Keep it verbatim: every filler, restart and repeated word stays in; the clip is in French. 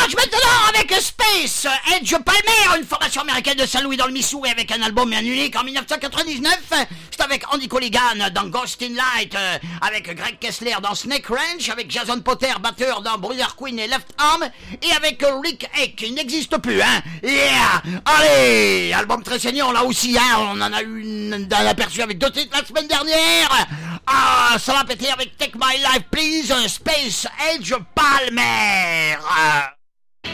marche maintenant avec Space Edge Palmer, une formation américaine de Saint-Louis dans le Missouri avec un album bien unique en dix-neuf cent quatre-vingt-dix-neuf. C'est avec Andy Colligan dans Ghost in Light, euh, avec Greg Kessler dans Snake Ranch, avec Jason Potter, batteur dans Brother Queen et Left Arm, et avec Rick Eck, qui n'existe plus, hein. Yeah. Allez, album très saignant là aussi, hein. On en a eu une, un aperçu avec deux titres la semaine dernière. Ah, ça va péter avec Take My Life Please, Space Edge Palmer.